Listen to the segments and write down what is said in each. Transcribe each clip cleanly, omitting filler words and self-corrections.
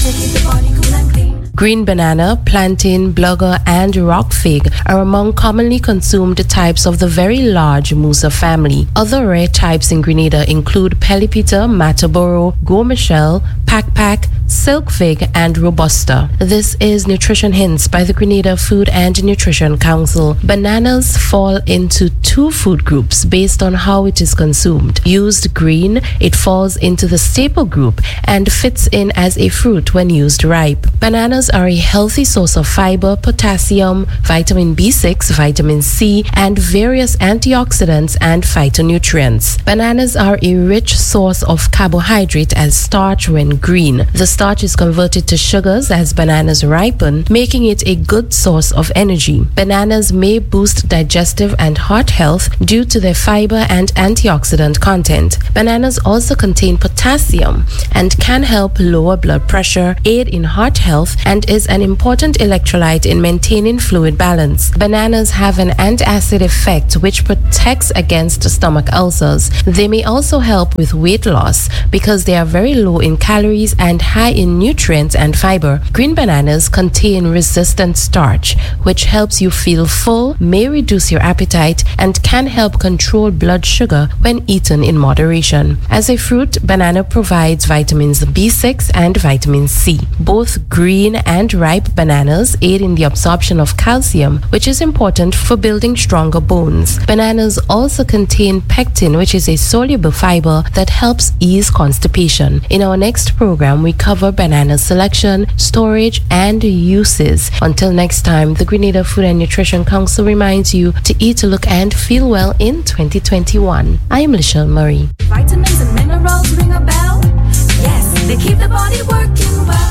keep the body cool and clean. Green banana, plantain, blugger, and rock fig are among commonly consumed types of the very large Musa family. Other rare types in Grenada include Pelipita, Mataboro, Gourmichel, Pak, Silk Fig, and Robusta. This is Nutrition Hints by the Grenada Food and Nutrition Council. Bananas fall into two food groups based on how it is consumed. Used green, it falls into the staple group and fits in as a fruit when used ripe. Bananas are a healthy source of fiber, potassium, vitamin B6, vitamin C, and various antioxidants and phytonutrients. Bananas are a rich source of carbohydrate as starch when green. The starch is converted to sugars as bananas ripen, making it a good source of energy. Bananas may boost digestive and heart health due to their fiber and antioxidant content. Bananas also contain potassium and can help lower blood pressure, aid in heart health, and is an important electrolyte in maintaining fluid balance. Bananas have an antacid effect which protects against stomach ulcers. They may also help with weight loss because they are very low in calories and high in nutrients and fiber. Green bananas contain resistant starch, which helps you feel full, may reduce your appetite, and can help control blood sugar when eaten in moderation. As a fruit, banana provides vitamins B6 and vitamin C. Both green and ripe bananas aid in the absorption of calcium, which is important for building stronger bones. Bananas also contain pectin, which is a soluble fiber that helps ease constipation. In our next program, we cover banana selection, storage, and uses. Until next time, the Grenada Food and Nutrition Council reminds you to eat, look, and feel well in 2021. I am Lichelle Murray. Vitamins and minerals ring a bell. Yes, they keep the body working well.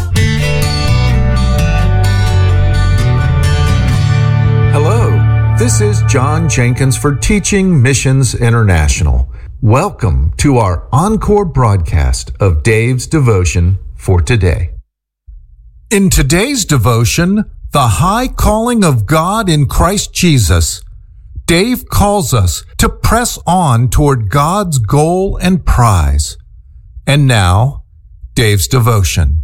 Hello, this is John Jenkins for Teaching Missions International. Welcome to our encore broadcast of Dave's Devotion for today. In today's devotion, The High Calling of God in Christ Jesus, Dave calls us to press on toward God's goal and prize. And now, Dave's devotion.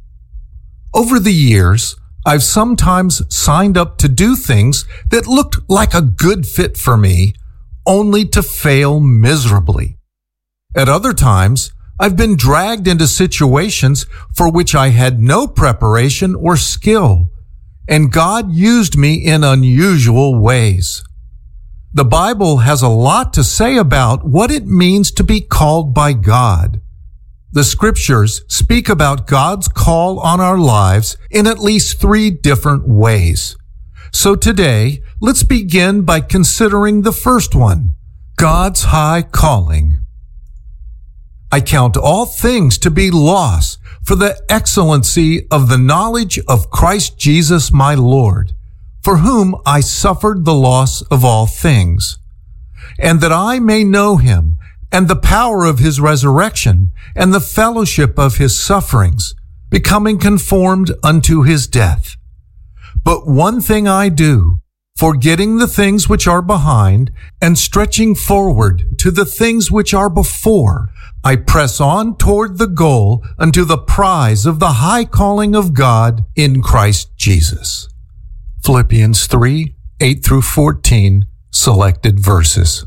Over the years, I've sometimes signed up to do things that looked like a good fit for me, only to fail miserably. At other times, I've been dragged into situations for which I had no preparation or skill, and God used me in unusual ways. The Bible has a lot to say about what it means to be called by God. The scriptures speak about God's call on our lives in at least 3 different ways. So today, let's begin by considering the first one, God's high calling. I count all things to be loss for the excellency of the knowledge of Christ Jesus my Lord, for whom I suffered the loss of all things, and that I may know him and the power of his resurrection, and the fellowship of his sufferings, becoming conformed unto his death. But one thing I do, forgetting the things which are behind, and stretching forward to the things which are before, I press on toward the goal unto the prize of the high calling of God in Christ Jesus. Philippians 3, 8 through 14, selected verses.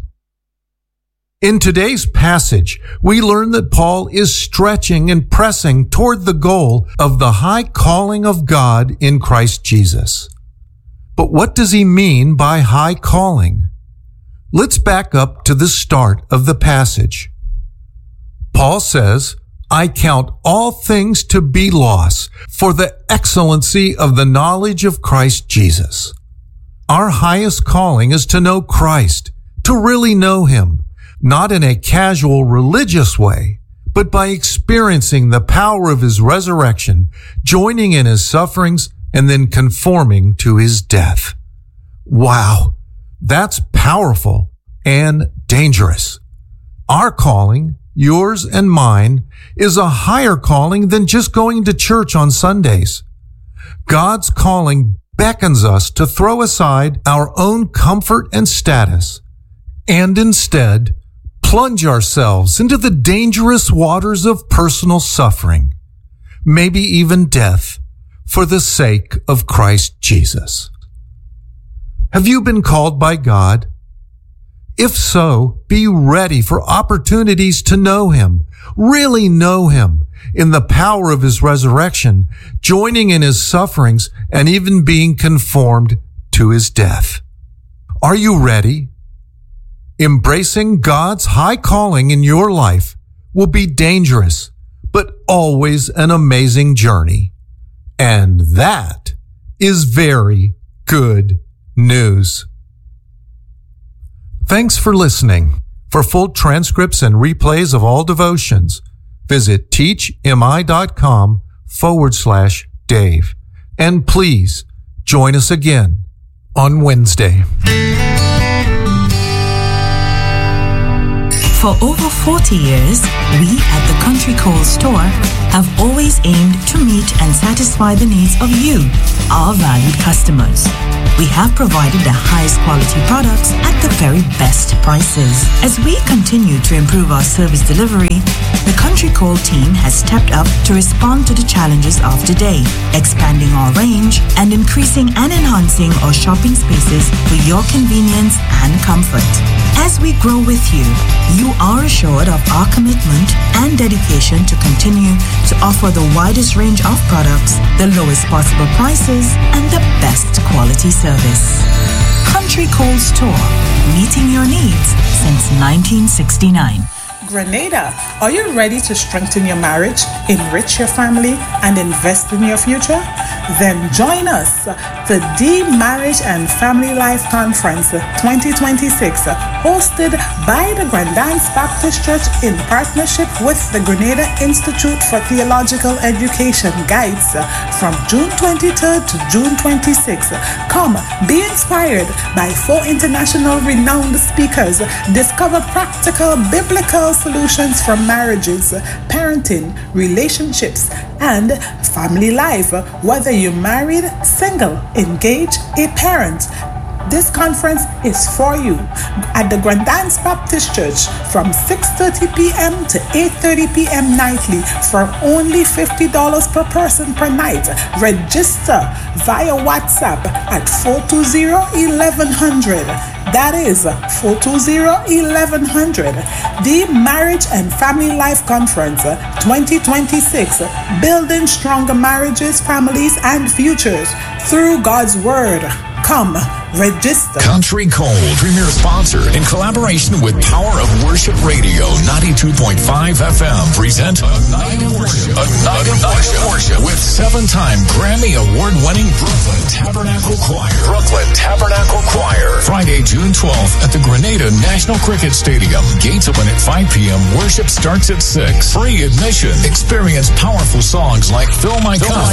In today's passage, we learn that Paul is stretching and pressing toward the goal of the high calling of God in Christ Jesus. But what does he mean by high calling? Let's back up to the start of the passage. Paul says, I count all things to be loss for the excellency of the knowledge of Christ Jesus. Our highest calling is to know Christ, to really know him, not in a casual religious way, but by experiencing the power of his resurrection, joining in his sufferings, and then conforming to his death. Wow, that's powerful and dangerous. Our calling, yours and mine, is a higher calling than just going to church on Sundays. God's calling beckons us to throw aside our own comfort and status, and instead plunge ourselves into the dangerous waters of personal suffering. maybe even death, for the sake of Christ Jesus. Have you been called by God? If so, be ready for opportunities to know Him, really know Him, in the power of His resurrection, joining in His sufferings, and even being conformed to His death. Are you ready? Embracing God's high calling in your life will be dangerous, but always an amazing journey. And that is very good news. Thanks for listening. For full transcripts and replays of all devotions, visit teachmi.com/Dave. And please join us again on Wednesday. For over 40 years, we at the Country Coal Store have always aimed to meet and satisfy the needs of you, our valued customers. We have provided the highest quality products at the very best prices. As we continue to improve our service delivery, the Country Coal team has stepped up to respond to the challenges of today, expanding our range and increasing and enhancing our shopping spaces for your convenience and comfort. As we grow with you, you are assured of our commitment and dedication to continue to offer the widest range of products, the lowest possible prices, and the best quality service. Country Coal Store, meeting your needs since 1969. Grenada, are you ready to strengthen your marriage, enrich your family, and invest in your future? Then join us, the D Marriage and Family Life Conference 2026, hosted by the Grandance Baptist Church in partnership with the Grenada Institute for Theological Education Guides from June 23rd to June 26th. Come, be inspired by 4 international renowned speakers. Discover practical biblical solutions for marriages, parenting, relationships, and family life, whether you're married, single, engaged, a parent. This conference is for you at the Grandance Baptist Church from 6:30 p.m. to 8:30 p.m. nightly for only $50 per person per night. Register via WhatsApp at 420-1100. That is 420-1100. The Marriage and Family Life Conference 2026, building stronger marriages, families, and futures through God's Word. Come, register. Country Coal, premier sponsor, in collaboration with Power of Worship Radio 92.5 FM, present A Night of Worship. A Night of Worship with 7-time Grammy Award-winning Brooklyn Tabernacle Choir. Brooklyn Tabernacle Choir. Friday, June 12th at the Grenada National Cricket Stadium. Gates open at 5 p.m. Worship starts at 6. Free admission. Experience powerful songs like Fill My Cup.